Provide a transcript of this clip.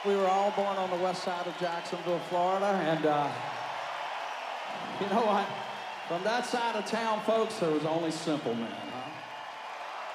We were all born on the west side of Jacksonville, Florida, and you know what? From that side of town, folks, there was only simple men.